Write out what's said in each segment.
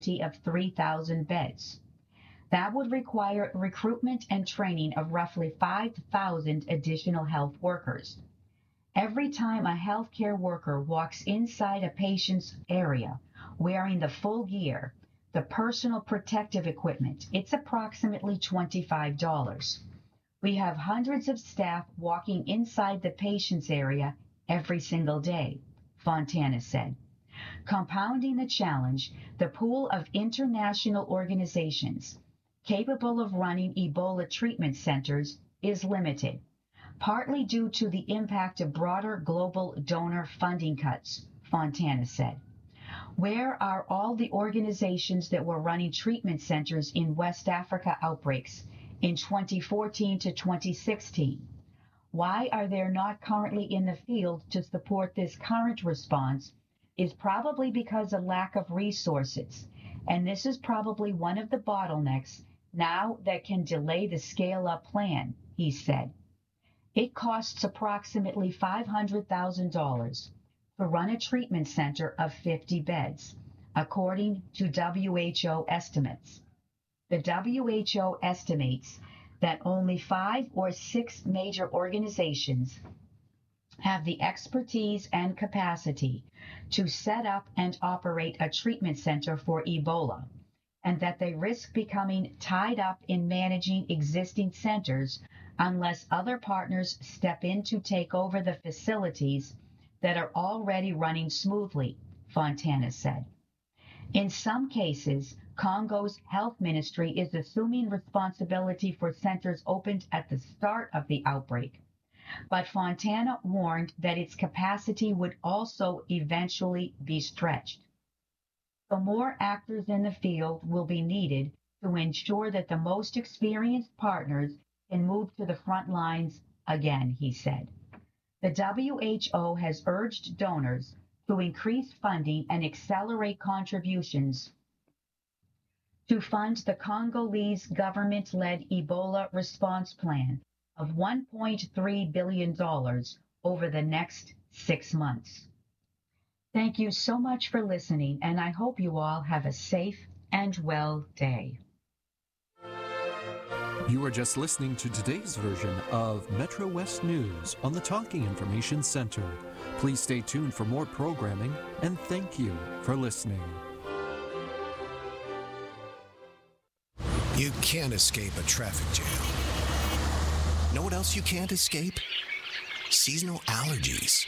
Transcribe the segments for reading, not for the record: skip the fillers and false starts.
of 3,000 beds. That would require recruitment and training of roughly 5,000 additional health workers. Every time a healthcare worker walks inside a patient's area wearing the full gear, the personal protective equipment, it's approximately $25. We have hundreds of staff walking inside the patient's area every single day, Fontana said. Compounding the challenge, the pool of international organizations capable of running Ebola treatment centers is limited, partly due to the impact of broader global donor funding cuts, Fontana said. Where are all the organizations that were running treatment centers in West Africa outbreaks in 2014 to 2016? Why are they not currently in the field to support this current response is probably because of lack of resources, and this is probably one of the bottlenecks now that can delay the scale-up plan, he said. It costs approximately $500,000 to run a treatment center of 50 beds, according to WHO estimates. The WHO estimates that only 5 or 6 major organizations have the expertise and capacity to set up and operate a treatment center for Ebola, and that they risk becoming tied up in managing existing centers unless other partners step in to take over the facilities that are already running smoothly, Fontana said. In some cases, Congo's health ministry is assuming responsibility for centers opened at the start of the outbreak, but Fontana warned that its capacity would also eventually be stretched. So more actors in the field will be needed to ensure that the most experienced partners can move to the front lines again, he said. The WHO has urged donors to increase funding and accelerate contributions to fund the Congolese government-led Ebola response plan of $1.3 billion over the next 6 months. Thank you so much for listening, and I hope you all have a safe and well day. You are just listening to today's version of Metro West News on the Talking Information Center. Please stay tuned for more programming, and thank you for listening. You can't escape a traffic jam. Know what else you can't escape? Seasonal allergies.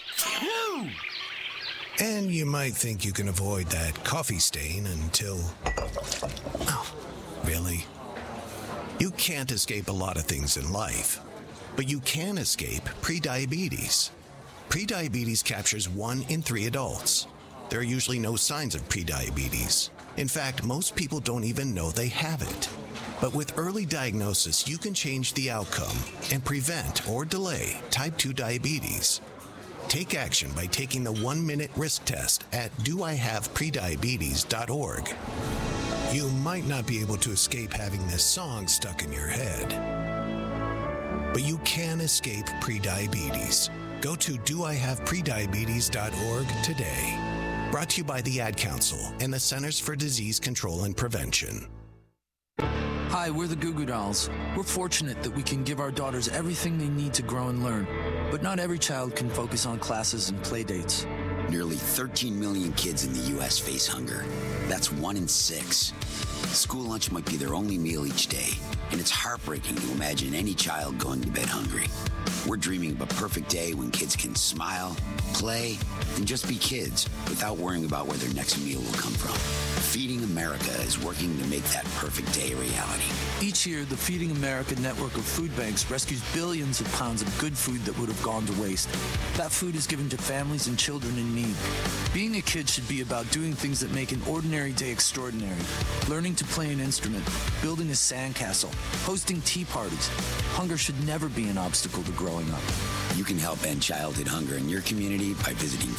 And you might think you can avoid that coffee stain until... Oh, really? You can't escape a lot of things in life, but you can escape prediabetes. Prediabetes captures 1 in 3 adults. There are usually no signs of prediabetes. In fact, most people don't even know they have it. But with early diagnosis, you can change the outcome and prevent or delay type 2 diabetes. Take action by taking the 1-minute risk test at doihaveprediabetes.org. You might not be able to escape having this song stuck in your head, but you can escape prediabetes. Go to doihaveprediabetes.org today. Brought to you by the Ad Council and the Centers for Disease Control and Prevention. Hi, we're the Goo Goo Dolls. We're fortunate that we can give our daughters everything they need to grow and learn, but not every child can focus on classes and play dates. Nearly 13 million kids in the U.S. face hunger. That's 1 in 6. School lunch might be their only meal each day, and it's heartbreaking to imagine any child going to bed hungry. We're dreaming of a perfect day when kids can smile, play, and just be kids without worrying about where their next meal will come from. Feeding America is working to make that perfect day a reality. Each year, the Feeding America network of food banks rescues billions of pounds of good food that would have gone to waste. That food is given to families and children in need. Being a kid should be about doing things that make an ordinary day extraordinary. Learning to play an instrument, building a sandcastle, hosting tea parties. Hunger should never be an obstacle to growing up. You can help end childhood hunger in your community by visiting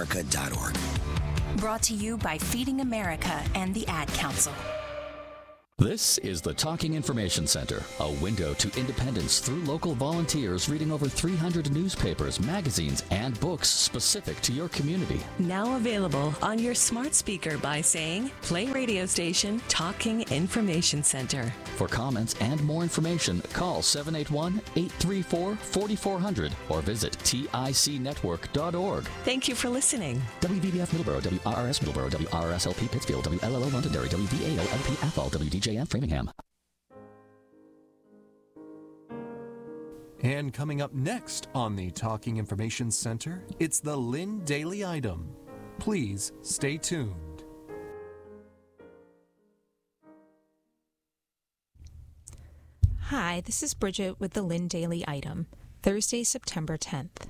feedingamerica.org. Brought to you by Feeding America and the Ad Council. This is the Talking Information Center, a window to independence through local volunteers reading over 300 newspapers, magazines, and books specific to your community. Now available on your smart speaker by saying, play radio station Talking Information Center. For comments and more information, call 781-834-4400 or visit ticnetwork.org. Thank you for listening. WVBF Middleborough, WRRS Middleborough, WRSLP Pittsfield, WLLO Londonderry, WVAO LP Athol, WDJM Framingham. And coming up next on the Talking Information Center, it's the Lynn Daily Item. Please stay tuned. Hi, this is Bridget with the Lynn Daily Item, Thursday, September 10th.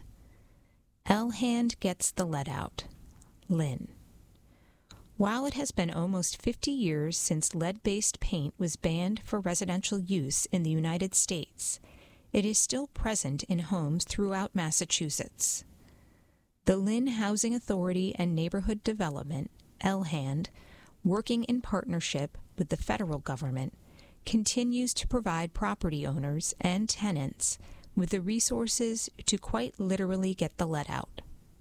L-Hand gets the lead out. Lynn. While it has been almost 50 years since lead-based paint was banned for residential use in the United States, it is still present in homes throughout Massachusetts. The Lynn Housing Authority and Neighborhood Development, L-Hand, working in partnership with the federal government, continues to provide property owners and tenants with the resources to quite literally get the lead out.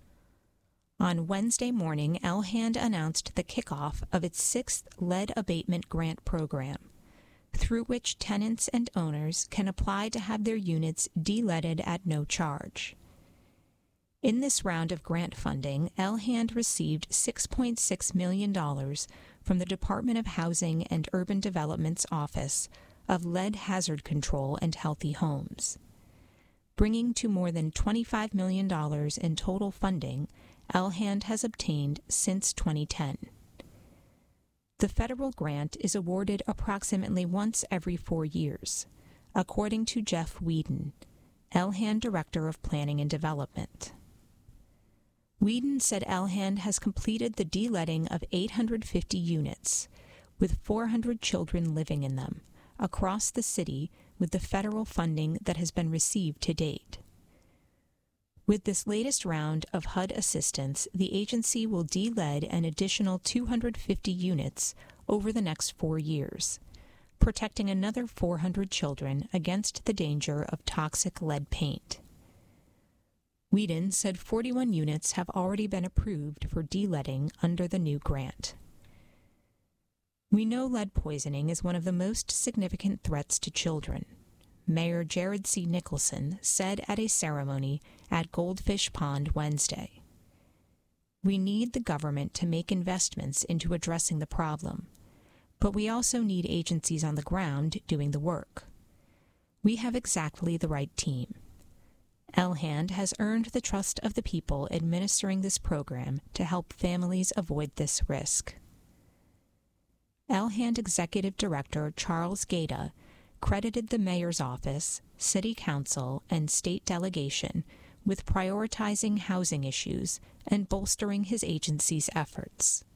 On Wednesday morning, L-Hand announced the kickoff of its 6th lead abatement grant program, through which tenants and owners can apply to have their units de-leaded at no charge. In this round of grant funding, L-Hand received $6.6 million from the Department of Housing and Urban Development's Office of Lead Hazard Control and Healthy Homes. Bringing to more than $25 million in total funding L-Hand has obtained since 2010. The federal grant is awarded approximately once every 4 years, according to Jeff Whedon, L-Hand Director of Planning and Development. Whedon said L-Hand has completed the de-leading of 850 units, with 400 children living in them, across the city with the federal funding that has been received to date. With this latest round of HUD assistance, the agency will de-lead an additional 250 units over the next 4 years, protecting another 400 children against the danger of toxic lead paint. Whedon said 41 units have already been approved for de-leading under the new grant. We know lead poisoning is one of the most significant threats to children, Mayor Jared C. Nicholson said at a ceremony at Goldfish Pond Wednesday. We need the government to make investments into addressing the problem, but we also need agencies on the ground doing the work. We have exactly the right team. L-Hand has earned the trust of the people administering this program to help families avoid this risk. L-Hand Executive Director Charles Gaeta credited the mayor's office, city council, and state delegation with prioritizing housing issues and bolstering his agency's efforts.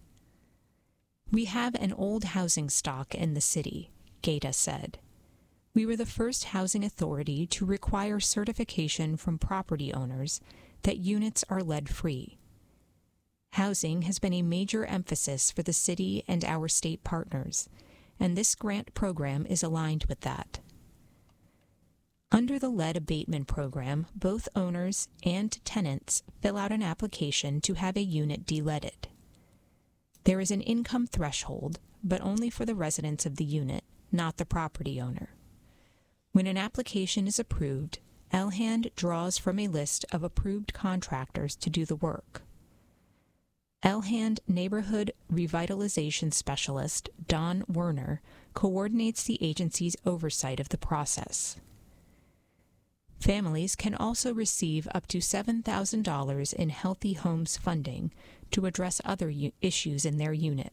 We have an old housing stock in the city, Gaeta said. We were the first housing authority to require certification from property owners that units are lead-free. Housing has been a major emphasis for the city and our state partners, and this grant program is aligned with that. Under the lead abatement program, both owners and tenants fill out an application to have a unit de-leaded. There is an income threshold, but only for the residents of the unit, not the property owner. When an application is approved, L-Hand draws from a list of approved contractors to do the work. L-Hand Neighborhood Revitalization Specialist Don Werner coordinates the agency's oversight of the process. Families can also receive up to $7,000 in Healthy Homes funding to address other issues in their unit.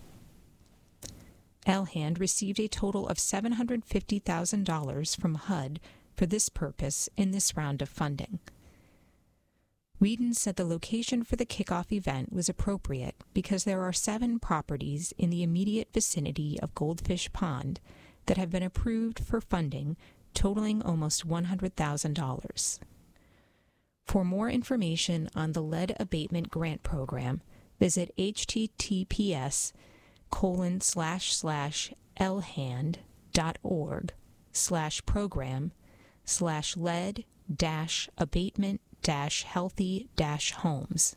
L-Hand received a total of $750,000 from HUD for this purpose in this round of funding. Whedon said the location for the kickoff event was appropriate because there are 7 properties in the immediate vicinity of Goldfish Pond that have been approved for funding totaling almost $100,000. For more information on the Lead Abatement Grant Program, visit https:// lhand.org/program/lead-abatement-healthy-homes.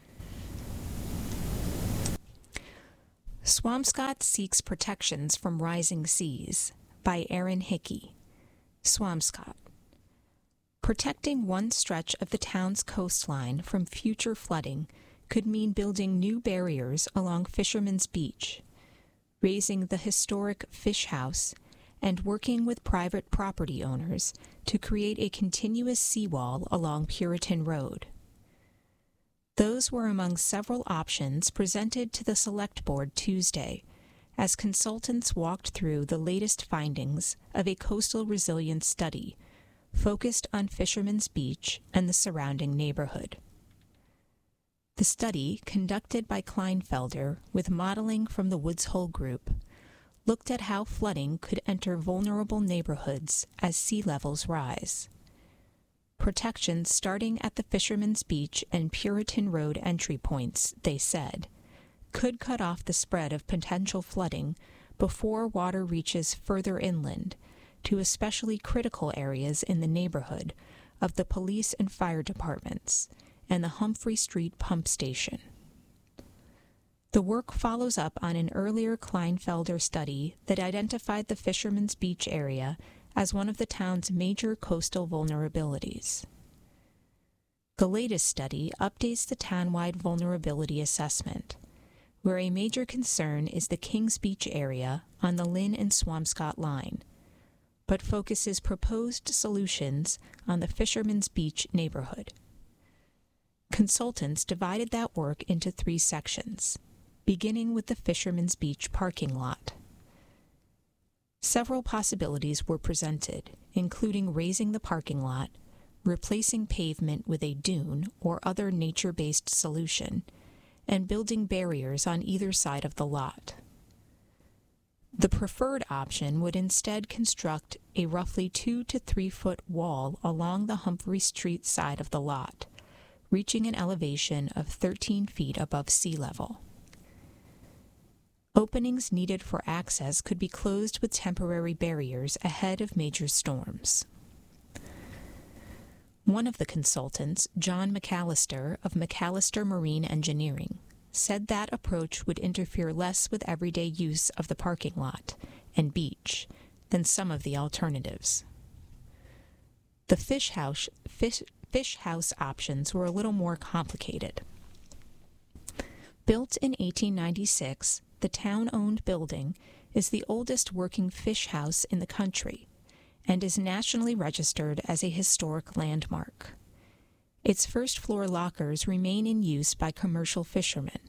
Swampscott seeks protections from rising seas by Aaron Hickey. Swampscott. Protecting one stretch of the town's coastline from future flooding could mean building new barriers along Fisherman's Beach, raising the historic Fish House, and working with private property owners to create a continuous seawall along Puritan Road. Those were among several options presented to the Select Board Tuesday as consultants walked through the latest findings of a coastal resilience study focused on Fisherman's Beach and the surrounding neighborhood. The study, conducted by Kleinfelder with modeling from the Woods Hole Group, looked at how flooding could enter vulnerable neighborhoods as sea levels rise. Protections starting at the Fisherman's Beach and Puritan Road entry points, they said, could cut off the spread of potential flooding before water reaches further inland to especially critical areas in the neighborhood of the police and fire departments and the Humphrey Street pump station. The work follows up on an earlier Kleinfelder study that identified the Fisherman's Beach area as one of the town's major coastal vulnerabilities. The latest study updates the town-wide vulnerability assessment, where a major concern is the Kings Beach area on the Lynn and Swampscott line, but focuses proposed solutions on the Fisherman's Beach neighborhood. Consultants divided that work into 3 sections, beginning with the Fisherman's Beach parking lot. Several possibilities were presented, including raising the parking lot, replacing pavement with a dune or other nature-based solution, and building barriers on either side of the lot. The preferred option would instead construct a roughly 2 to 3 foot wall along the Humphrey Street side of the lot, reaching an elevation of 13 feet above sea level. Openings needed for access could be closed with temporary barriers ahead of major storms. One of the consultants, John McAllister of McAllister Marine Engineering, said that approach would interfere less with everyday use of the parking lot and beach than some of the alternatives. The fish house options were a little more complicated. Built in 1896, the town-owned building is the oldest working fish house in the country and is nationally registered as a historic landmark. Its first-floor lockers remain in use by commercial fishermen.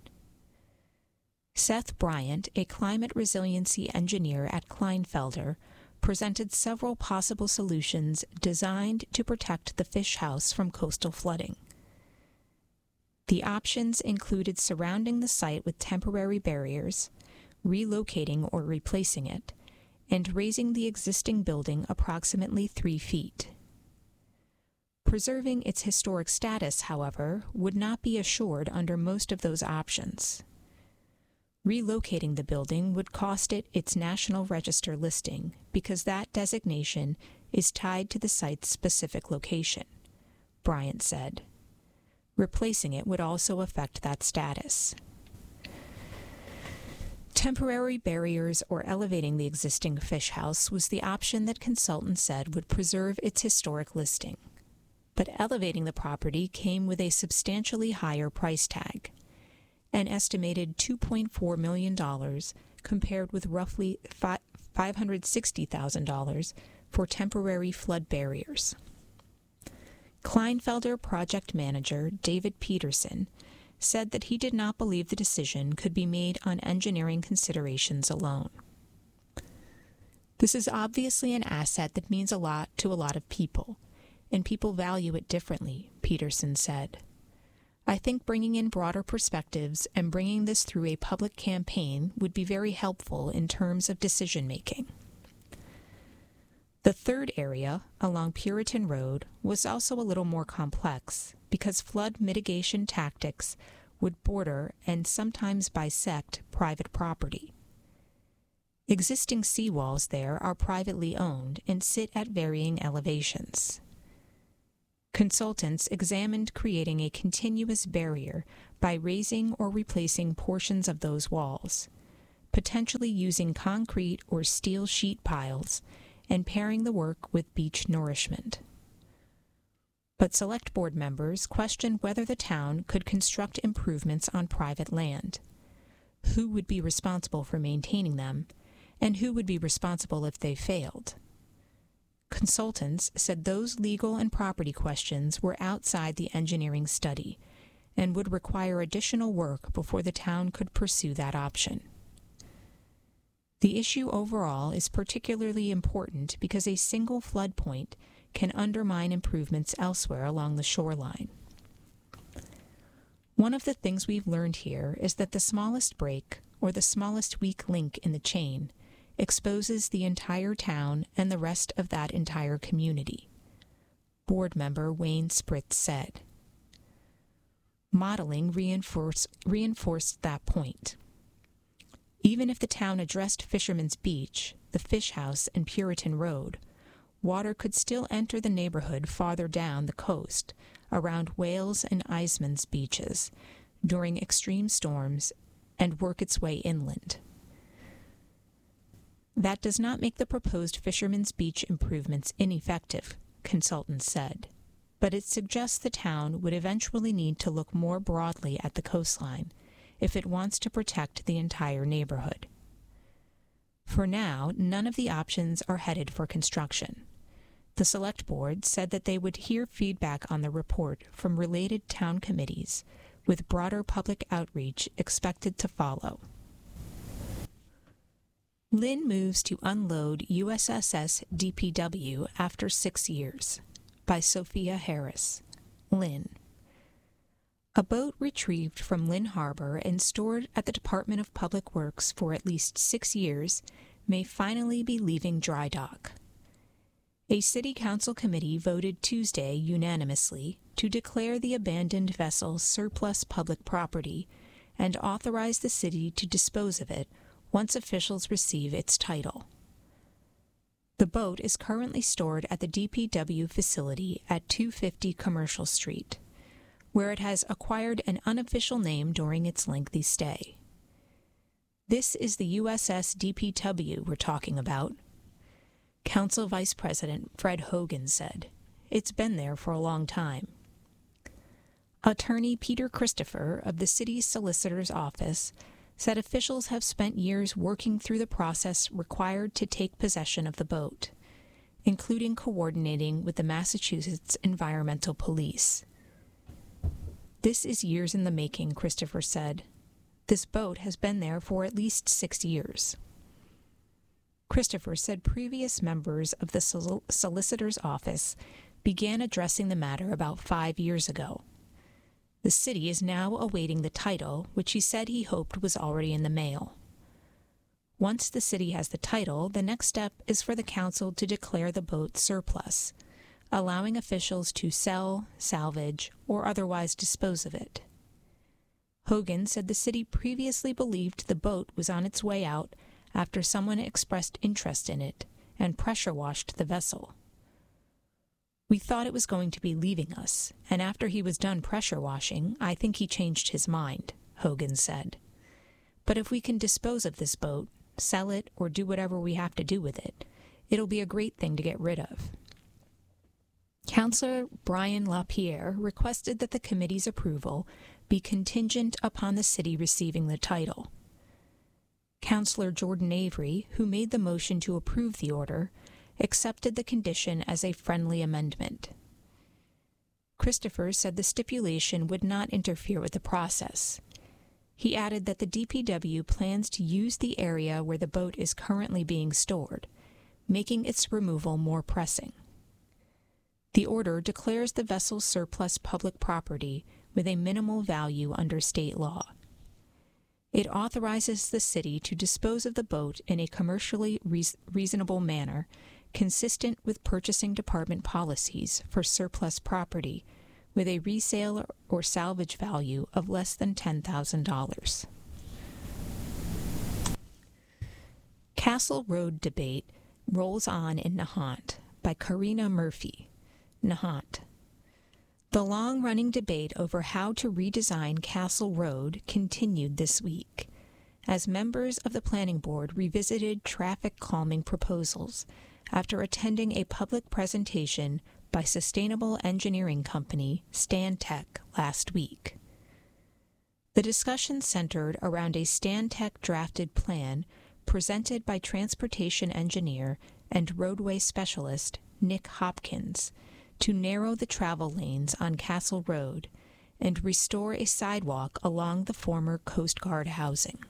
Seth Bryant, a climate resiliency engineer at Kleinfelder, presented several possible solutions designed to protect the fish house from coastal flooding. The options included surrounding the site with temporary barriers, relocating or replacing it, and raising the existing building approximately 3 feet. Preserving its historic status, however, would not be assured under most of those options. Relocating the building would cost it its National Register listing because that designation is tied to the site's specific location, Bryant said. Replacing it would also affect that status. Temporary barriers or elevating the existing fish house was the option that consultants said would preserve its historic listing. But elevating the property came with a substantially higher price tag, an estimated $2.4 million compared with roughly $560,000 for temporary flood barriers. Kleinfelder project manager David Peterson said that he did not believe the decision could be made on engineering considerations alone. This is obviously an asset that means a lot to a lot of people, and people value it differently, Peterson said. I think bringing in broader perspectives and bringing this through a public campaign would be very helpful in terms of decision-making. The third area, along Puritan Road, was also a little more complex because flood mitigation tactics would border and sometimes bisect private property. Existing seawalls there are privately owned and sit at varying elevations. Consultants examined creating a continuous barrier by raising or replacing portions of those walls, potentially using concrete or steel sheet piles, and pairing the work with beach nourishment. But Select Board members questioned whether the town could construct improvements on private land, who would be responsible for maintaining them, and who would be responsible if they failed. Consultants said those legal and property questions were outside the engineering study and would require additional work before the town could pursue that option. The issue overall is particularly important because a single flood point can undermine improvements elsewhere along the shoreline. One of the things we've learned here is that the smallest break, or the smallest weak link in the chain, exposes the entire town and the rest of that entire community, board member Wayne Spritz said. Modeling reinforced that point. Even if the town addressed Fisherman's Beach, the Fish House, and Puritan Road, water could still enter the neighborhood farther down the coast, around Wales and Eisman's beaches, during extreme storms, and work its way inland. That does not make the proposed Fisherman's Beach improvements ineffective, consultants said, but it suggests the town would eventually need to look more broadly at the coastline if it wants to protect the entire neighborhood. For now, none of the options are headed for construction. The Select Board said that they would hear feedback on the report from related town committees, with broader public outreach expected to follow. Lynn moves to unload USS DPW after 6 years, by Sophia Harris. Lynn. A boat retrieved from Lynn Harbor and stored at the Department of Public Works for at least 6 years may finally be leaving dry dock. A City Council committee voted Tuesday unanimously to declare the abandoned vessel surplus public property and authorize the city to dispose of it once officials receive its title. The boat is currently stored at the DPW facility at 250 Commercial Street, where it has acquired an unofficial name during its lengthy stay. This is the USS DPW we're talking about, Council Vice President Fred Hogan said. It's been there for a long time. Attorney Peter Christopher of the city's solicitor's office said officials have spent years working through the process required to take possession of the boat, including coordinating with the Massachusetts Environmental Police. This is years in the making, Christopher said. This boat has been there for at least 6 years. Christopher said previous members of the solicitor's office began addressing the matter about 5 years ago. The city is now awaiting the title, which he said he hoped was already in the mail. Once the city has the title, the next step is for the council to declare the boat surplus, allowing officials to sell, salvage, or otherwise dispose of it. Hogan said the city previously believed the boat was on its way out after someone expressed interest in it and pressure washed the vessel. We thought it was going to be leaving us, and after he was done pressure washing, I think he changed his mind, Hogan said. But if we can dispose of this boat, sell it, or do whatever we have to do with it, it'll be a great thing to get rid of. Councillor Brian LaPierre requested that the committee's approval be contingent upon the city receiving the title. Councillor Jordan Avery, who made the motion to approve the order, accepted the condition as a friendly amendment. Christopher said the stipulation would not interfere with the process. He added that the DPW plans to use the area where the boat is currently being stored, making its removal more pressing. The order declares the vessel surplus public property with a minimal value under state law. It authorizes the city to dispose of the boat in a commercially reasonable manner, consistent with purchasing department policies for surplus property with a resale or salvage value of less than $10,000. Castle Road debate rolls on in Nahant by Karina Murphy. Nahant. The long-running debate over how to redesign Castle Road continued this week, as members of the Planning Board revisited traffic calming proposals after attending a public presentation by sustainable engineering company Stantec last week. The discussion centered around a Stantec-drafted plan presented by transportation engineer and roadway specialist Nick Hopkins to narrow the travel lanes on Castle Road and restore a sidewalk along the former Coast Guard housing.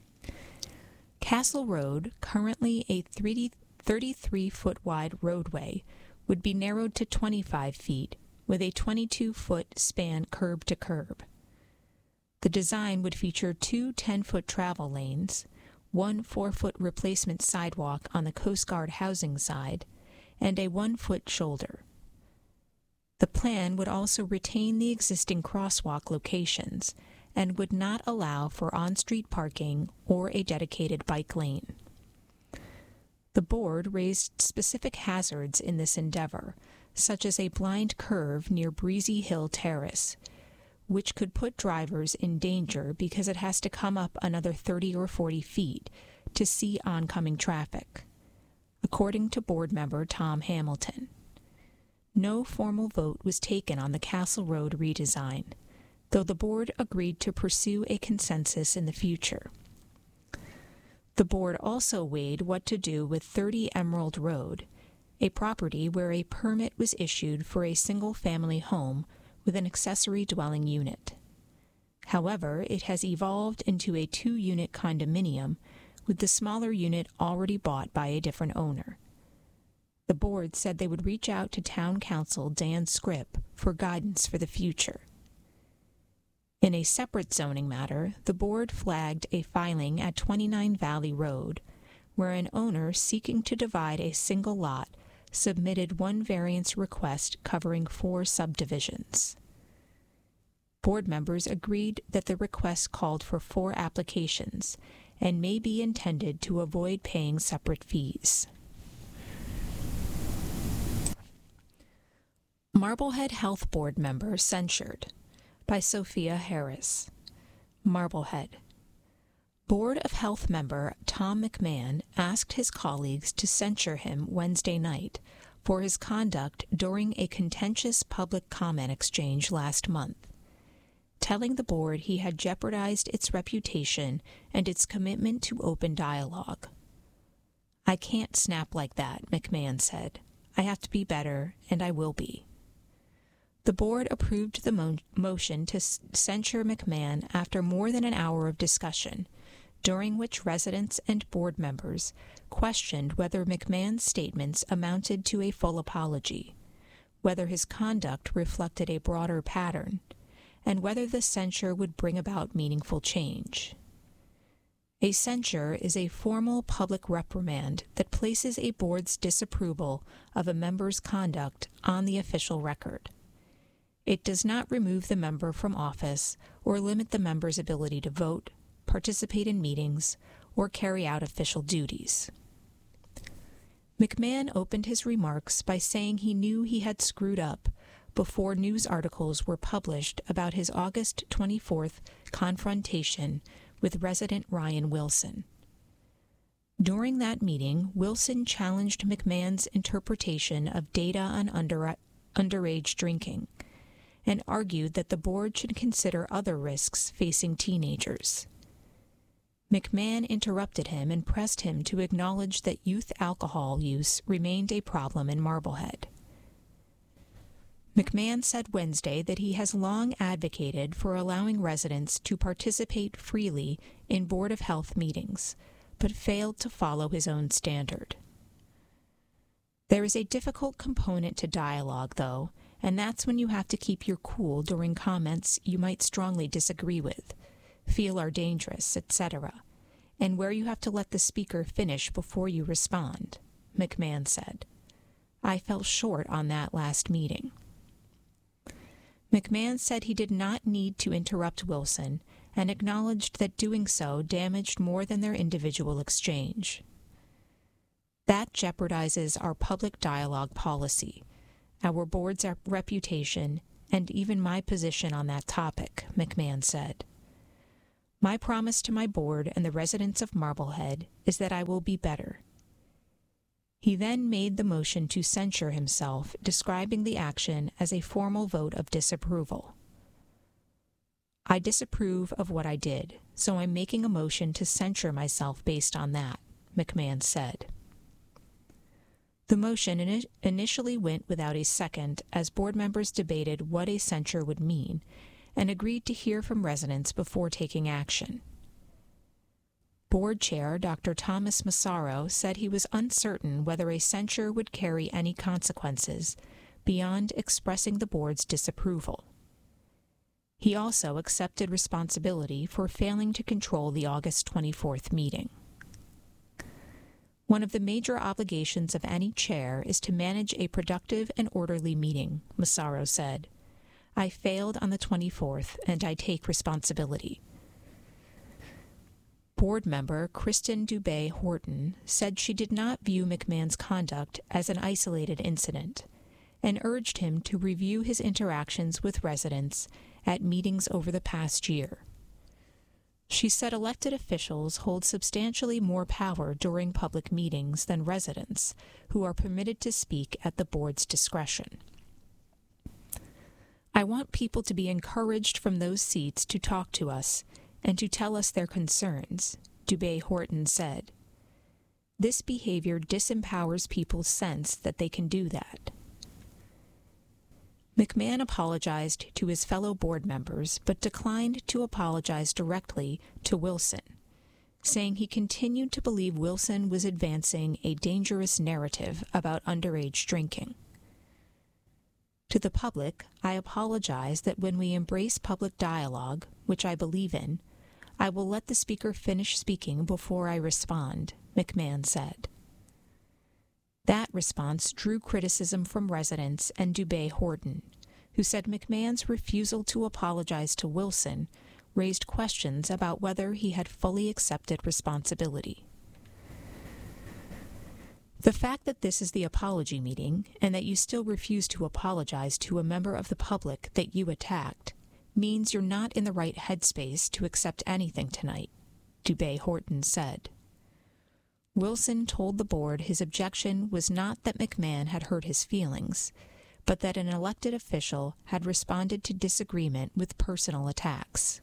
Castle Road, currently a 33-foot wide roadway, would be narrowed to 25 feet with a 22-foot span curb to curb. The design would feature two 10-foot travel lanes, one 4-foot replacement sidewalk on the Coast Guard housing side, and a 1-foot shoulder. The plan would also retain the existing crosswalk locations and would not allow for on-street parking or a dedicated bike lane. The board raised specific hazards in this endeavor, such as a blind curve near Breezy Hill Terrace, which could put drivers in danger because it has to come up another 30 or 40 feet to see oncoming traffic, according to board member Tom Hamilton. No formal vote was taken on the Castle Road redesign, though the board agreed to pursue a consensus in the future. The board also weighed what to do with 30 Emerald Road, a property where a permit was issued for a single-family home with an accessory dwelling unit. However, it has evolved into a 2-unit condominium with the smaller unit already bought by a different owner. The board said they would reach out to Town Council Dan Scripp for guidance for the future. In a separate zoning matter, the board flagged a filing at 29 Valley Road, where an owner seeking to divide a single lot submitted one variance request covering 4 subdivisions. Board members agreed that the request called for 4 applications and may be intended to avoid paying separate fees. Marblehead Health Board member censured by Sophia Harris. Marblehead. Board of Health member Tom McMahon asked his colleagues to censure him Wednesday night for his conduct during a contentious public comment exchange last month, telling the board he had jeopardized its reputation and its commitment to open dialogue. "I can't snap like that," McMahon said. "I have to be better, and I will be." The board approved the motion to censure McMahon after more than an hour of discussion, during which residents and board members questioned whether McMahon's statements amounted to a full apology, whether his conduct reflected a broader pattern, and whether the censure would bring about meaningful change. A censure is a formal public reprimand that places a board's disapproval of a member's conduct on the official record. It does not remove the member from office or limit the member's ability to vote, participate in meetings, or carry out official duties. McMahon opened his remarks by saying he knew he had screwed up before news articles were published about his August 24th confrontation with resident Ryan Wilson. During that meeting, Wilson challenged McMahon's interpretation of data on underage drinking and argued that the board should consider other risks facing teenagers. McMahon interrupted him and pressed him to acknowledge that youth alcohol use remained a problem in Marblehead. McMahon said Wednesday that he has long advocated for allowing residents to participate freely in Board of Health meetings, but failed to follow his own standard. There is a difficult component to dialogue, though, and that's when you have to keep your cool during comments you might strongly disagree with, feel are dangerous, etc., and where you have to let the speaker finish before you respond, McMahon said. I fell short on that last meeting. McMahon said he did not need to interrupt Wilson and acknowledged that doing so damaged more than their individual exchange. That jeopardizes our public dialogue policy, our board's reputation, and even my position on that topic, McMahon said. My promise to my board and the residents of Marblehead is that I will be better. He then made the motion to censure himself, describing the action as a formal vote of disapproval. I disapprove of what I did, so I'm making a motion to censure myself based on that, McMahon said. The motion initially went without a second as board members debated what a censure would mean and agreed to hear from residents before taking action. Board Chair Dr. Thomas Massaro said he was uncertain whether a censure would carry any consequences beyond expressing the board's disapproval. He also accepted responsibility for failing to control the August 24th meeting. One of the major obligations of any chair is to manage a productive and orderly meeting, Massaro said. I failed on the 24th, and I take responsibility. Board member Kristen Dubé Horton said she did not view McMahon's conduct as an isolated incident and urged him to review his interactions with residents at meetings over the past year. She said elected officials hold substantially more power during public meetings than residents, who are permitted to speak at the board's discretion. I want people to be encouraged from those seats to talk to us and to tell us their concerns, Dubé Horton said. This behavior disempowers people's sense that they can do that. McMahon apologized to his fellow board members, but declined to apologize directly to Wilson, saying he continued to believe Wilson was advancing a dangerous narrative about underage drinking. To the public, I apologize that when we embrace public dialogue, which I believe in, I will let the speaker finish speaking before I respond, McMahon said. That response drew criticism from residents and Dubé Horton, who said McMahon's refusal to apologize to Wilson raised questions about whether he had fully accepted responsibility. The fact that this is the apology meeting and that you still refuse to apologize to a member of the public that you attacked means you're not in the right headspace to accept anything tonight, Dubé Horton said. Wilson told the board his objection was not that McMahon had hurt his feelings, but that an elected official had responded to disagreement with personal attacks.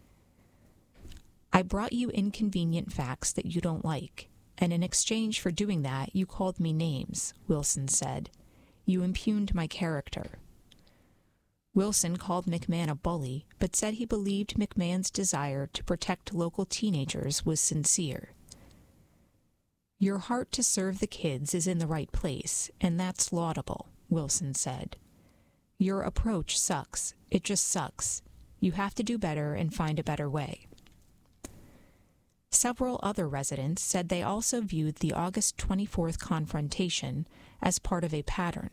I brought you inconvenient facts that you don't like, and in exchange for doing that, you called me names, Wilson said. You impugned my character. Wilson called McMahon a bully, but said he believed McMahon's desire to protect local teenagers was sincere. Your heart to serve the kids is in the right place, and that's laudable, Wilson said. Your approach sucks. It just sucks. You have to do better and find a better way. Several other residents said they also viewed the August 24th confrontation as part of a pattern.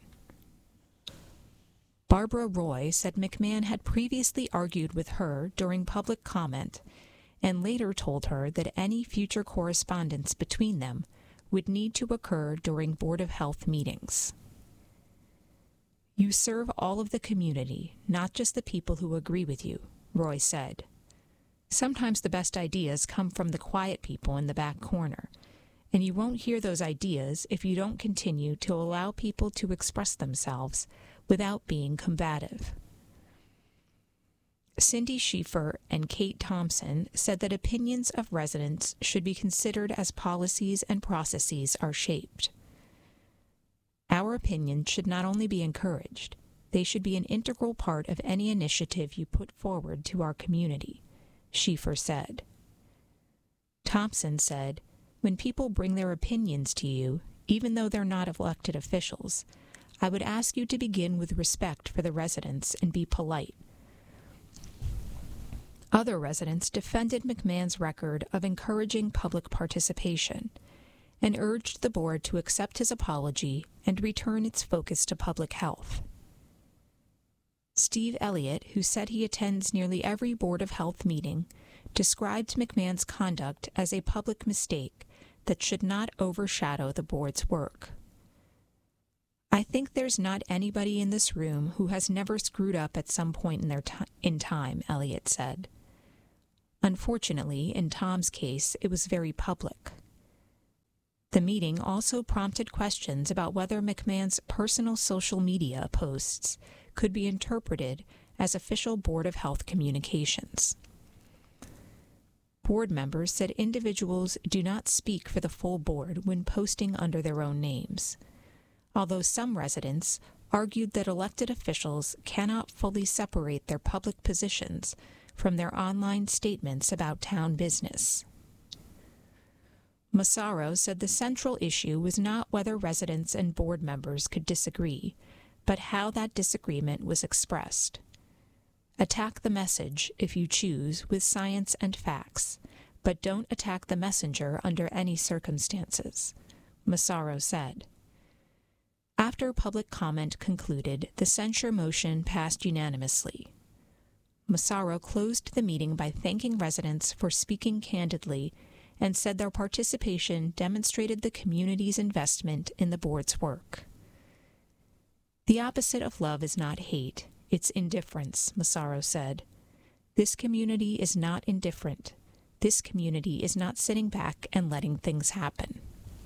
Barbara Roy said McMahon had previously argued with her during public comment and later told her that any future correspondence between them would need to occur during Board of Health meetings. You serve all of the community, not just the people who agree with you, Roy said. Sometimes the best ideas come from the quiet people in the back corner, and you won't hear those ideas if you don't continue to allow people to express themselves without being combative. Cindy Schieffer and Kate Thompson said that opinions of residents should be considered as policies and processes are shaped. Our opinions should not only be encouraged, they should be an integral part of any initiative you put forward to our community, Schieffer said. Thompson said, when people bring their opinions to you, even though they're not elected officials, I would ask you to begin with respect for the residents and be polite. Other residents defended McMahon's record of encouraging public participation and urged the board to accept his apology and return its focus to public health. Steve Elliott, who said he attends nearly every Board of Health meeting, described McMahon's conduct as a public mistake that should not overshadow the board's work. I think there's not anybody in this room who has never screwed up at some point in time, Elliott said. Unfortunately, in Tom's case, it was very public. The meeting also prompted questions about whether McMahon's personal social media posts could be interpreted as official Board of Health communications. Board members said individuals do not speak for the full board when posting under their own names, although some residents argued that elected officials cannot fully separate their public positions from their online statements about town business. Massaro said the central issue was not whether residents and board members could disagree, but how that disagreement was expressed. Attack the message, if you choose, with science and facts, but don't attack the messenger under any circumstances, Massaro said. After public comment concluded, the censure motion passed unanimously. Massaro closed the meeting by thanking residents for speaking candidly and said their participation demonstrated the community's investment in the board's work. The opposite of love is not hate, it's indifference, Massaro said. This community is not indifferent. This community is not sitting back and letting things happen.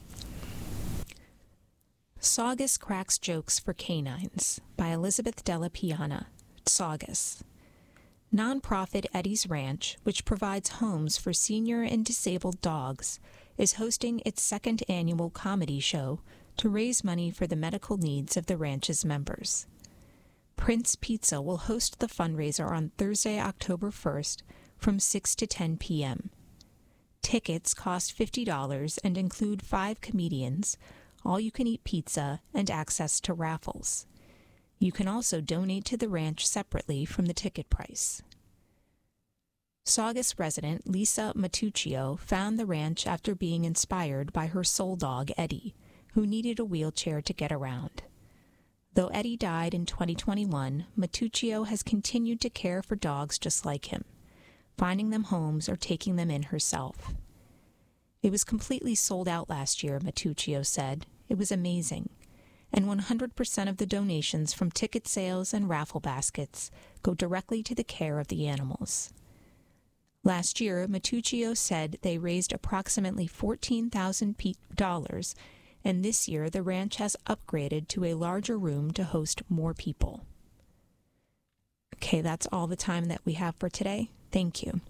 Saugus Cracks Jokes for Canines by Elizabeth Della Piana, Saugus. Nonprofit Eddie's Ranch, which provides homes for senior and disabled dogs, is hosting its second annual comedy show to raise money for the medical needs of the ranch's members. Prince Pizza will host the fundraiser on Thursday, October 1st from 6 to 10 p.m. Tickets cost $50 and include 5 comedians, all-you-can-eat pizza, and access to raffles. You can also donate to the ranch separately from the ticket price. Saugus resident Lisa Matuccio found the ranch after being inspired by her soul dog, Eddie, who needed a wheelchair to get around. Though Eddie died in 2021, Matuccio has continued to care for dogs just like him, finding them homes or taking them in herself. It was completely sold out last year, Matuccio said. It was amazing. And 100% of the donations from ticket sales and raffle baskets go directly to the care of the animals. Last year, Matuccio said they raised approximately $14,000, and this year the ranch has upgraded to a larger room to host more people. Okay, that's all the time that we have for today. Thank you.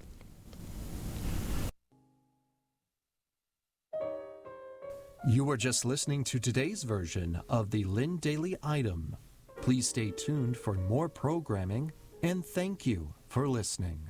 You were just listening to today's version of the Lynn Daily Item. Please stay tuned for more programming, and thank you for listening.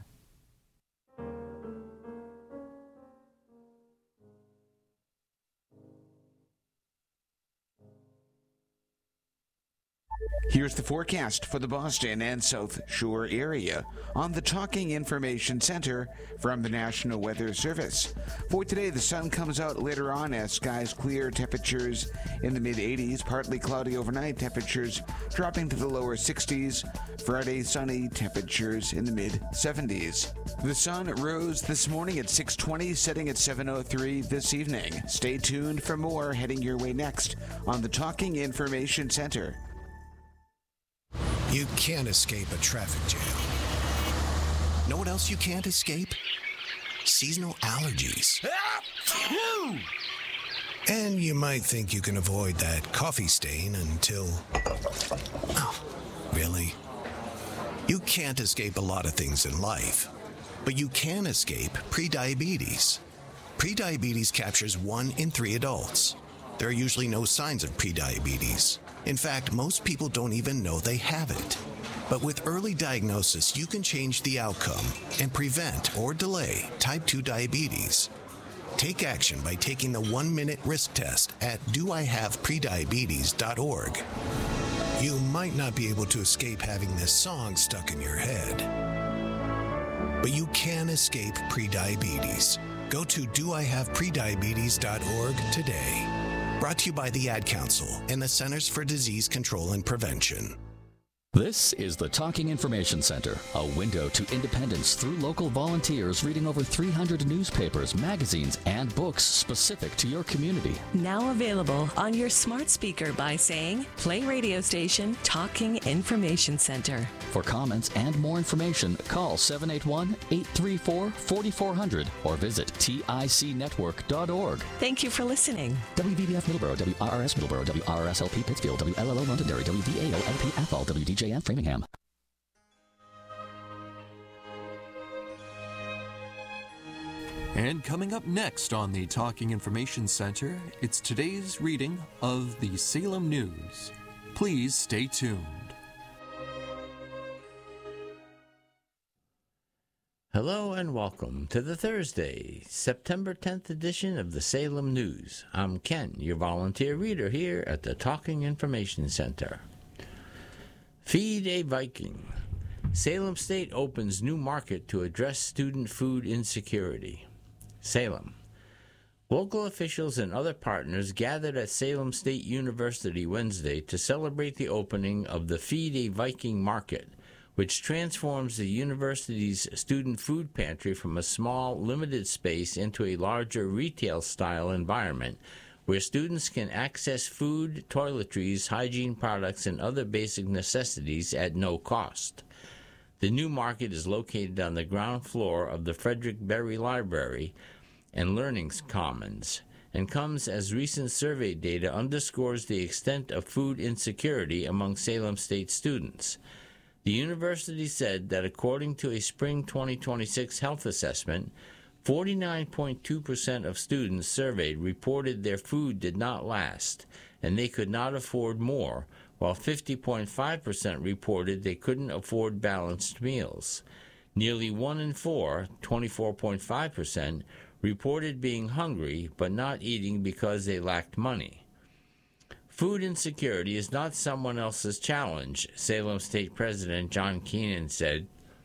Here's the forecast for the Boston and South Shore area on the Talking Information Center from the National Weather Service. For today, the sun comes out later on as skies clear, temperatures in the mid-80s, partly cloudy overnight, temperatures dropping to the lower 60s. Friday, sunny, temperatures in the mid-70s. The sun rose this morning at 6:20, setting at 7:03 this evening. Stay tuned for more heading your way next on the Talking Information Center. You can't escape a traffic jam. Know what else you can't escape? Seasonal allergies. And you might think you can avoid that coffee stain until... Oh, really? You can't escape a lot of things in life, but you can escape prediabetes. Prediabetes captures 1 in 3 adults. There are usually no signs of prediabetes. In fact, most people don't even know they have it. But with early diagnosis, you can change the outcome and prevent or delay type 2 diabetes. Take action by taking the 1-minute risk test at doihaveprediabetes.org. You might not be able to escape having this song stuck in your head, but you can escape prediabetes. Go to doihaveprediabetes.org today. Brought to you by the Ad Council and the Centers for Disease Control and Prevention. This is the Talking Information Center, a window to independence through local volunteers reading over 300 newspapers, magazines, and books specific to your community. Now available on your smart speaker by saying, play radio station Talking Information Center. For comments and more information, call 781-834-4400 or visit ticnetwork.org. Thank you for listening. WVBF Middleborough, WRRS Middleborough, WRRS-LP Pittsfield, WLLO Londonderry, WVAO-LP Athol, WDJN Framingham. And coming up next on the Talking Information Center, it's today's reading of the Salem News. Please stay tuned. Hello and welcome to the Thursday, September 10th edition of the Salem News. I'm Ken, your volunteer reader here at the Talking Information Center. Feed a Viking. Salem State opens new market to address student food insecurity. Salem. Local officials and other partners gathered at Salem State University Wednesday to celebrate the opening of the Feed a Viking Market, which transforms the university's student food pantry from a small, limited space into a larger retail-style environment where students can access food, toiletries, hygiene products, and other basic necessities at no cost. The new market is located on the ground floor of the Frederick Berry Library and Learning Commons, and comes as recent survey data underscores the extent of food insecurity among Salem State students. The university said that according to a spring 2026 health assessment, 49.2% of students surveyed reported their food did not last and they could not afford more, while 50.5% reported they couldn't afford balanced meals. Nearly 1 in 4, 24.5%, reported being hungry but not eating because they lacked money. Food insecurity is not someone else's challenge, Salem State President John Keenan said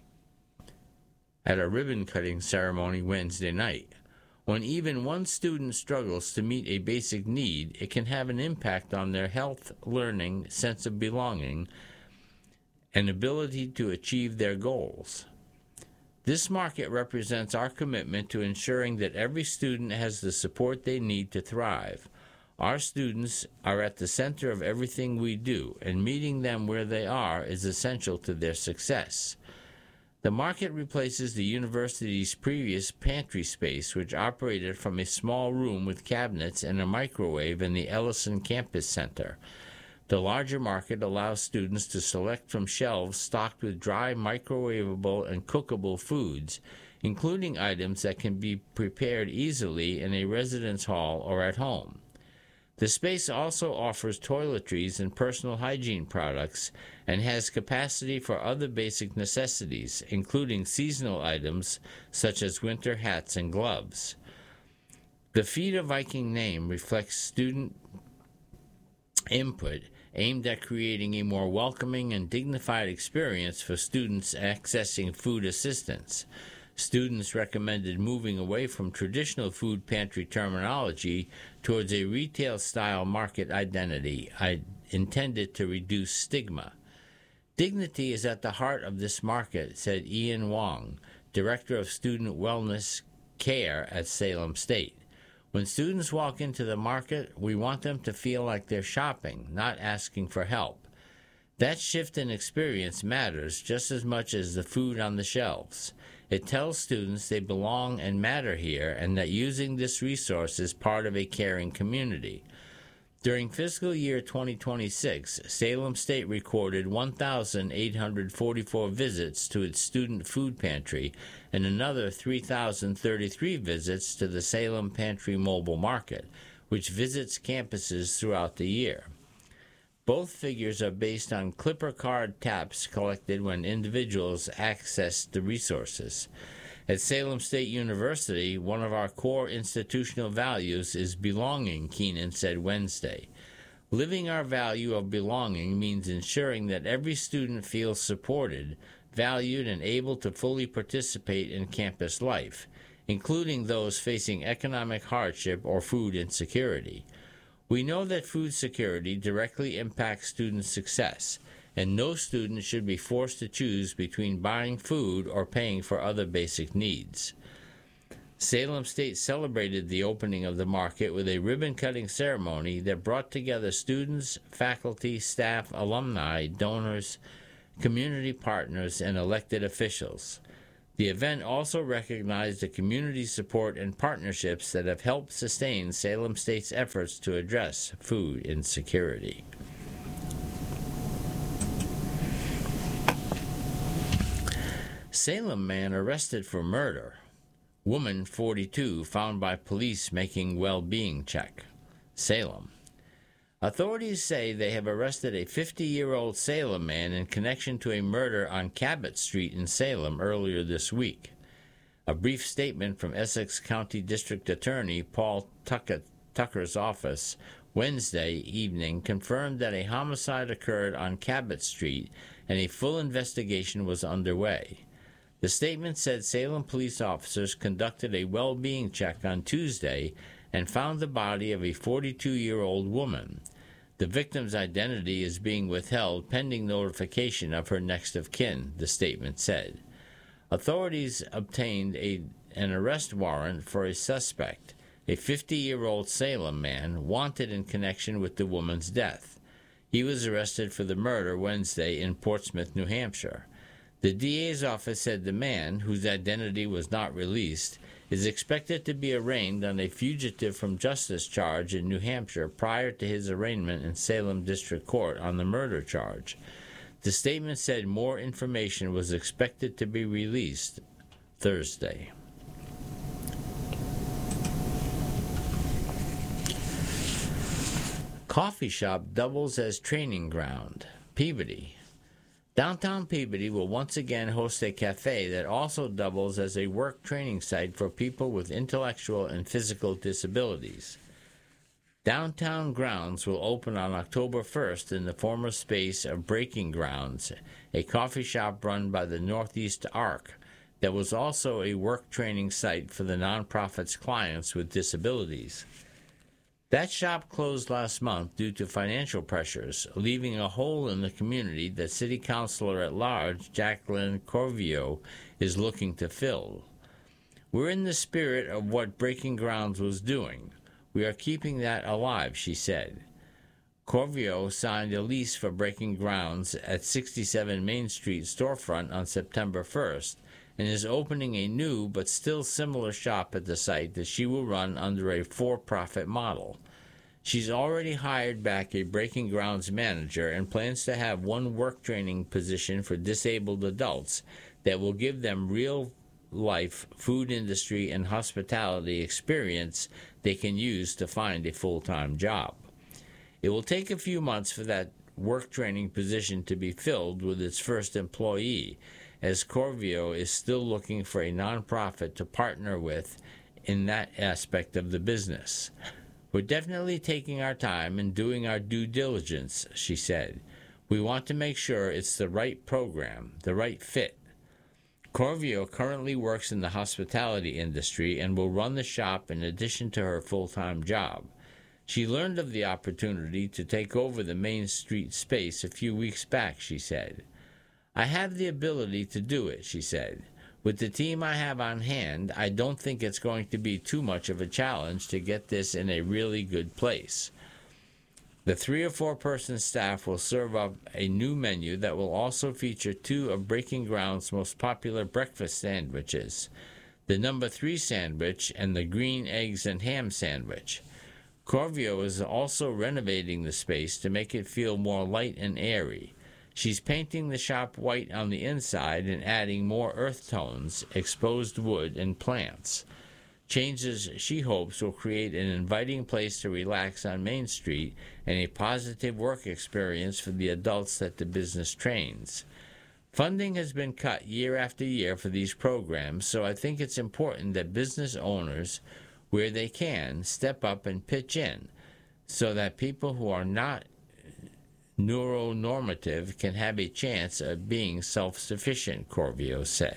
at a ribbon-cutting ceremony Wednesday night. When even one student struggles to meet a basic need, it can have an impact on their health, learning, sense of belonging, and ability to achieve their goals. This market represents our commitment to ensuring that every student has the support they need to thrive. Our students are at the center of everything we do, and meeting them where they are is essential to their success. The market replaces the university's previous pantry space, which operated from a small room with cabinets and a microwave in the Ellison Campus Center. The larger market allows students to select from shelves stocked with dry, microwavable, and cookable foods, including items that can be prepared easily in a residence hall or at home. The space also offers toiletries and personal hygiene products and has capacity for other basic necessities, including seasonal items such as winter hats and gloves. The Feed a Viking name reflects student input aimed at creating a more welcoming and dignified experience for students accessing food assistance. Students recommended moving away from traditional food pantry terminology towards a retail-style market identity intended to reduce stigma. Dignity is at the heart of this market, said Ian Wong, Director of Student Wellness Care at Salem State. When students walk into the market, we want them to feel like they're shopping, not asking for help. That shift in experience matters just as much as the food on the shelves. It tells students they belong and matter here and that using this resource is part of a caring community. During fiscal year 2026, Salem State recorded 1,844 visits to its student food pantry and another 3,033 visits to the Salem Pantry Mobile Market, which visits campuses throughout the year. Both figures are based on Clipper card taps collected when individuals access the resources. At Salem State University, one of our core institutional values is belonging, Keenan said Wednesday. Living our value of belonging means ensuring that every student feels supported, valued, and able to fully participate in campus life, including those facing economic hardship or food insecurity. We know that food security directly impacts student success, and no student should be forced to choose between buying food or paying for other basic needs. Salem State celebrated the opening of the market with a ribbon-cutting ceremony that brought together students, faculty, staff, alumni, donors, community partners, and elected officials. The event also recognized the community support and partnerships that have helped sustain Salem State's efforts to address food insecurity. Salem man arrested for murder. Woman 42 found by police making well-being check. Salem. Authorities say they have arrested a 50-year-old Salem man in connection to a murder on Cabot Street in Salem earlier this week. A brief statement from Essex County District Attorney Paul Tucker's office Wednesday evening confirmed that a homicide occurred on Cabot Street and a full investigation was underway. The statement said Salem police officers conducted a well-being check on Tuesday and found the body of a 42-year-old woman. The victim's identity is being withheld pending notification of her next of kin, the statement said. Authorities obtained an arrest warrant for a suspect, a 50-year-old Salem man wanted in connection with the woman's death. He was arrested for the murder Wednesday in Portsmouth, New Hampshire. The DA's office said the man, whose identity was not released, is expected to be arraigned on a fugitive from justice charge in New Hampshire prior to his arraignment in Salem District Court on the murder charge. The statement said more information was expected to be released Thursday. Coffee shop doubles as training ground. Peabody. Downtown Peabody will once again host a cafe that also doubles as a work training site for people with intellectual and physical disabilities. Downtown Grounds will open on October 1st in the former space of Breaking Grounds, a coffee shop run by the Northeast Arc that was also a work training site for the nonprofit's clients with disabilities. That shop closed last month due to financial pressures, leaving a hole in the community that City Councilor at Large Jacqueline Corvio is looking to fill. We're in the spirit of what Breaking Grounds was doing. We are keeping that alive, she said. Corvio signed a lease for Breaking Grounds at 67 Main Street storefront on September 1st and is opening a new but still similar shop at the site that she will run under a for-profit model. She's already hired back a Breaking Grounds manager and plans to have one work training position for disabled adults that will give them real-life food industry and hospitality experience they can use to find a full-time job. It will take a few months for that work training position to be filled with its first employee, as Corvio is still looking for a nonprofit to partner with in that aspect of the business. We're definitely taking our time and doing our due diligence, she said. We want to make sure it's the right program, the right fit. Corvio currently works in the hospitality industry and will run the shop in addition to her full-time job. She learned of the opportunity to take over the Main Street space a few weeks back, she said. I have the ability to do it, she said. With the team I have on hand, I don't think it's going to be too much of a challenge to get this in a really good place. The 3 or 4 person staff will serve up a new menu that will also feature 2 of Breaking Ground's most popular breakfast sandwiches, the No. 3 sandwich and the green eggs and ham sandwich. Corvio is also renovating the space to make it feel more light and airy. She's painting the shop white on the inside and adding more earth tones, exposed wood, and plants. Changes she hopes will create an inviting place to relax on Main Street and a positive work experience for the adults that the business trains. Funding has been cut year after year for these programs, so I think it's important that business owners, where they can, step up and pitch in so that people who are not neuronormative can have a chance of being self-sufficient, Corvio said.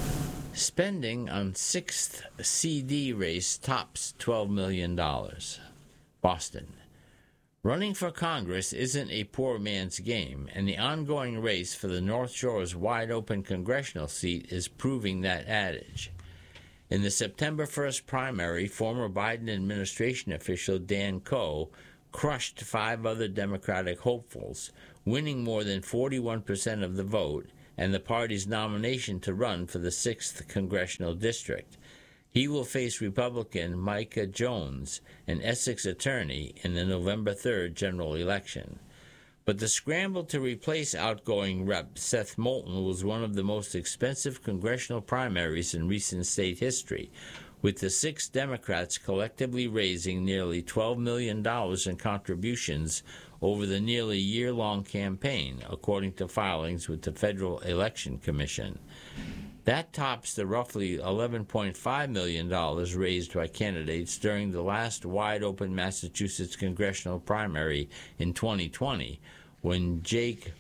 Spending on 6th CD race tops $12 million. Boston. Running for Congress isn't a poor man's game, and the ongoing race for the North Shore's wide-open congressional seat is proving that adage. In the September 1st primary, former Biden administration official Dan Coe crushed 5 other Democratic hopefuls, winning more than 41% of the vote and the party's nomination to run for the 6th congressional district. He will face Republican Micah Jones, an Essex attorney, in the November 3rd general election. But the scramble to replace outgoing Rep. Seth Moulton was one of the most expensive congressional primaries in recent state history, with the 6 Democrats collectively raising nearly $12 million in contributions over the nearly year-long campaign, according to filings with the Federal Election Commission. That tops the roughly $11.5 million raised by candidates during the last wide-open Massachusetts congressional primary in 2020, when Jake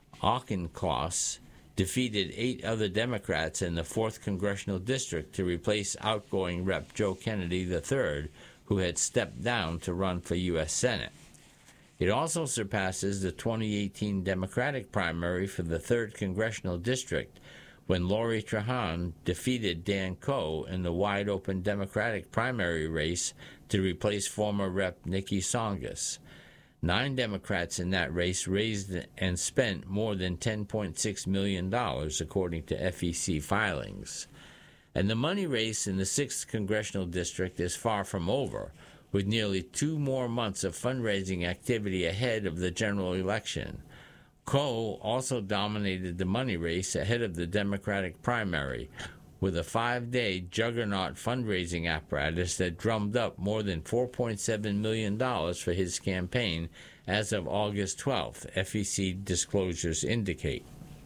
Auchincloss defeated 8 other Democrats in the 4th congressional district to replace outgoing Rep. Joe Kennedy III, who had stepped down to run for U.S. Senate. It also surpasses the 2018 Democratic primary for the 3rd congressional district, when Lori Trahan defeated Dan Coe in the wide-open Democratic primary race to replace former Rep. Nikki Tsongas. 9 Democrats in that race raised and spent more than $10.6 million, according to FEC filings. And the money race in the 6th congressional district is far from over, with nearly 2 more months of fundraising activity ahead of the general election. Coe also dominated the money race ahead of the Democratic primary, with a 5-day juggernaut fundraising apparatus that drummed up more than $4.7 million for his campaign as of August 12th, FEC disclosures indicate.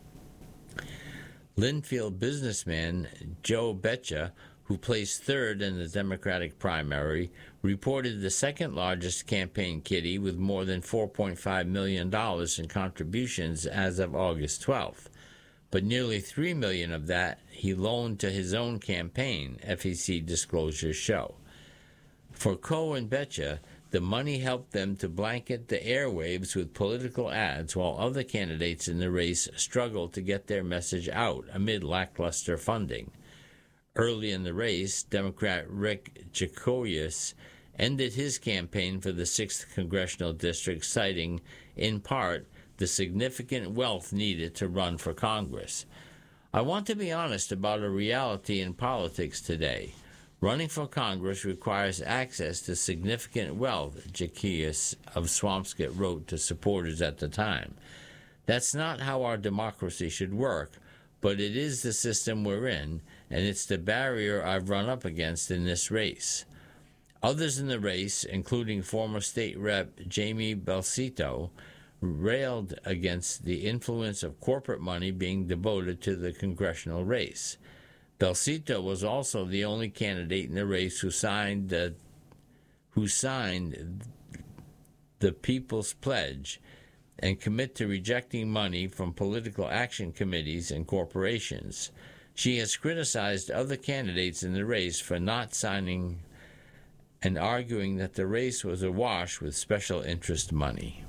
Linfield businessman Joe Betcha, who placed 3rd in the Democratic primary, reported the 2nd largest campaign kitty with more than $4.5 million in contributions as of August 12th. But nearly $3 million of that he loaned to his own campaign, FEC disclosures show. For Coe and Betcha, the money helped them to blanket the airwaves with political ads, while other candidates in the race struggled to get their message out amid lackluster funding. Early in the race, Democrat Rick Jacoyas ended his campaign for the 6th congressional district, citing, in part, the significant wealth needed to run for Congress. I want to be honest about a reality in politics today. Running for Congress requires access to significant wealth, Jacoyas of Swampscott wrote to supporters at the time. That's not how our democracy should work, but it is the system we're in, and it's the barrier I've run up against in this race. Others in the race, including former state rep Jamie Belsito, railed against the influence of corporate money being devoted to the congressional race. Belsito was also the only candidate in the race who signed the People's Pledge and commit to rejecting money from political action committees and corporations. She has criticized other candidates in the race for not signing and arguing that the race was awash with special interest money.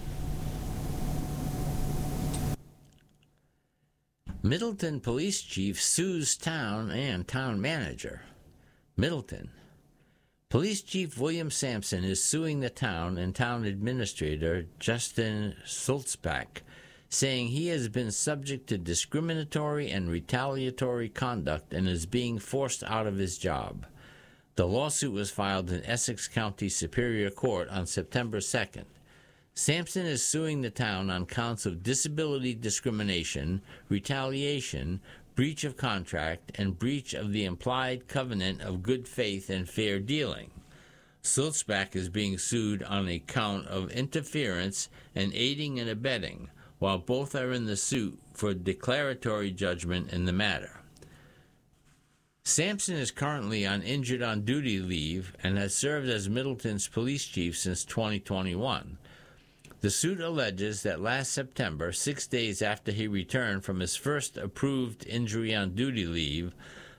Middleton police chief sues town and town manager. Middleton. Police Chief William Sampson is suing the town and town administrator Justin Sulzbach, saying he has been subject to discriminatory and retaliatory conduct and is being forced out of his job. The lawsuit was filed in Essex County Superior Court on September 2nd. Sampson is suing the town on counts of disability discrimination, retaliation, breach of contract, and breach of the implied covenant of good faith and fair dealing. Sulzbach is being sued on a count of interference and aiding and abetting, while both are in the suit for declaratory judgment in the matter. Sampson is currently on injured on duty leave and has served as Middleton's police chief since 2021. The suit alleges that last September, 6 days after he returned from his first approved injury on duty leave,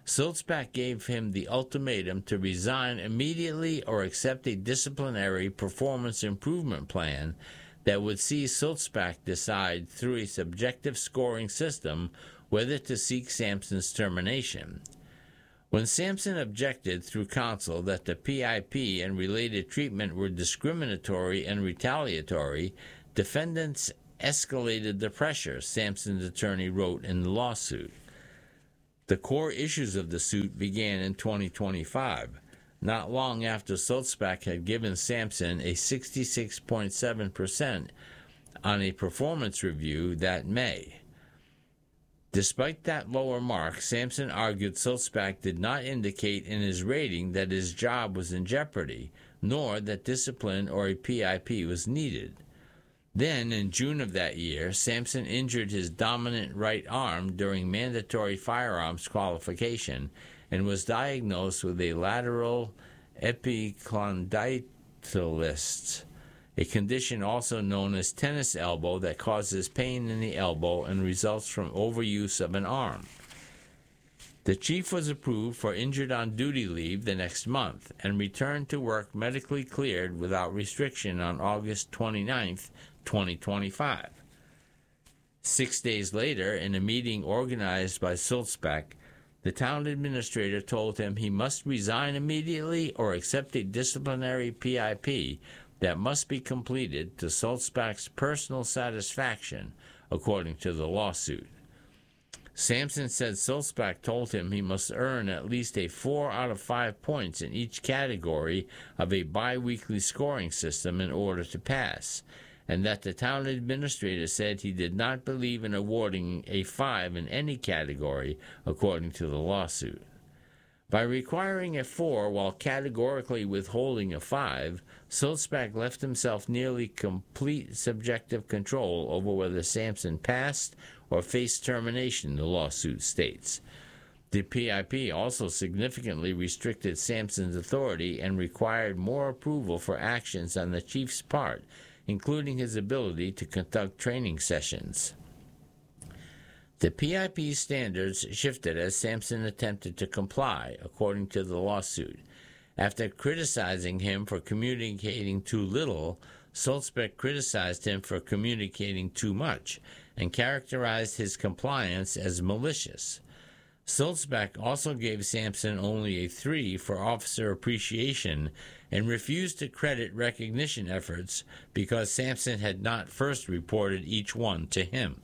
Sulzbach gave him the ultimatum to resign immediately or accept a disciplinary performance improvement plan that would see Sulzbach decide through a subjective scoring system whether to seek Sampson's termination. When Sampson objected through counsel that the PIP and related treatment were discriminatory and retaliatory, defendants escalated the pressure, Sampson's attorney wrote in the lawsuit. The core issues of the suit began in 2025, not long after Sulzbach had given Sampson a 66.7% on a performance review that May. Despite that lower mark, Sampson argued Sulzbach did not indicate in his rating that his job was in jeopardy, nor that discipline or a PIP was needed. Then, in June of that year, Sampson injured his dominant right arm during mandatory firearms qualification and was diagnosed with a lateral epicondylitis, a condition also known as tennis elbow that causes pain in the elbow and results from overuse of an arm. The chief was approved for injured-on-duty leave the next month and returned to work medically cleared without restriction on August 29, 2025. 6 days later, in a meeting organized by Sulzbach, the town administrator told him he must resign immediately or accept a disciplinary PIP that must be completed to Sulzbach's personal satisfaction, according to the lawsuit. Sampson said Sulzbach told him he must earn at least a 4 out of 5 points in each category of a biweekly scoring system in order to pass, and that the town administrator said he did not believe in awarding a 5 in any category, according to the lawsuit. By requiring a 4 while categorically withholding a 5, Sulzbach left himself nearly complete subjective control over whether Sampson passed or faced termination, the lawsuit states. The PIP also significantly restricted Sampson's authority and required more approval for actions on the chief's part, including his ability to conduct training sessions. The PIP standards shifted as Sampson attempted to comply, according to the lawsuit. After criticizing him for communicating too little, Sulzbach criticized him for communicating too much and characterized his compliance as malicious. Sulzbach also gave Sampson only a 3 for officer appreciation and refused to credit recognition efforts because Sampson had not first reported each one to him.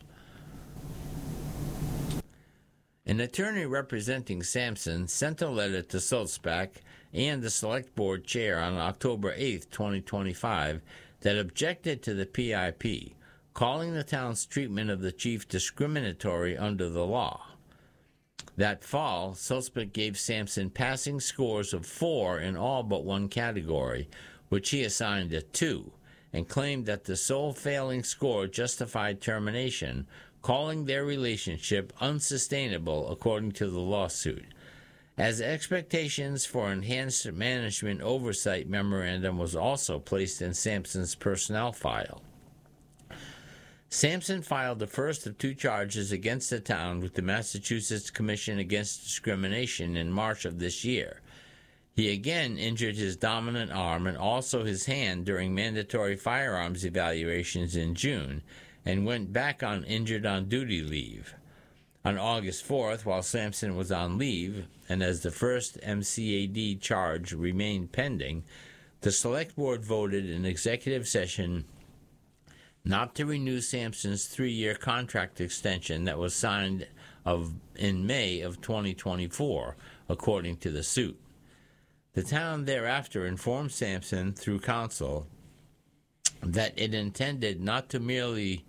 An attorney representing Sampson sent a letter to Sulzbach and the Select Board Chair on October 8, 2025, that objected to the PIP, calling the town's treatment of the chief discriminatory under the law. That fall, Sulzbach gave Sampson passing scores of 4 in all but one category, which he assigned a 2, and claimed that the sole failing score justified termination, calling their relationship unsustainable according to the lawsuit. As expectations for enhanced management oversight memorandum was also placed in Sampson's personnel file. Sampson filed the first of 2 charges against the town with the Massachusetts Commission Against Discrimination in March of this year. He again injured his dominant arm and also his hand during mandatory firearms evaluations in June, and went back on injured-on-duty leave. On August 4th, while Sampson was on leave, and as the first MCAD charge remained pending, the Select Board voted in executive session not to renew Sampson's 3-year contract extension that was signed in May of 2024, according to the suit. The town thereafter informed Sampson through counsel that it intended not merely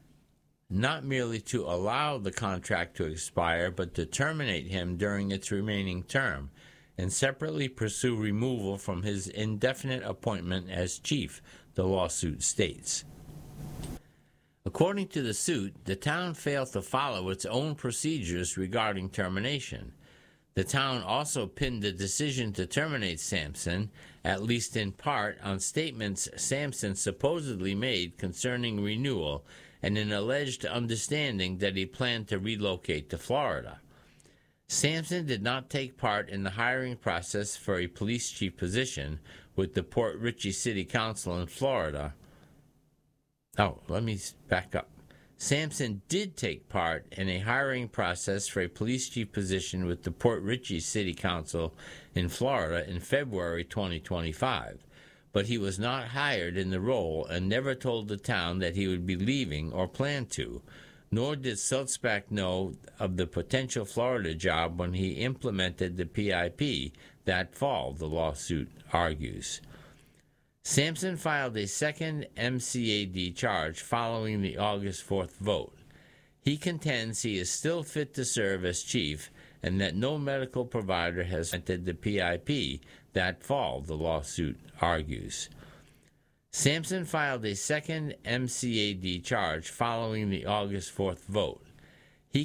to allow the contract to expire, but to terminate him during its remaining term, and separately pursue removal from his indefinite appointment as chief, the lawsuit states. According to the suit, the town failed to follow its own procedures regarding termination. The town also pinned the decision to terminate Sampson, at least in part, on statements Sampson supposedly made concerning renewal and an alleged understanding that he planned to relocate to Florida. Sampson did not take part in the hiring process for a police chief position with the Port Richey City Council in Florida. Oh, let me back up. Sampson did take part in a hiring process for a police chief position with the Port Richey City Council in Florida in February 2025, but he was not hired in the role and never told the town that he would be leaving or planned to, nor did Sulzbach know of the potential Florida job when he implemented the PIP that fall, the lawsuit argues. Sampson filed a second MCAD charge following the August 4th vote. He contends he is still fit to serve as chief and that no medical provider has entered the PIP that fall, the lawsuit argues. Sampson filed a second MCAD charge following the August 4th vote.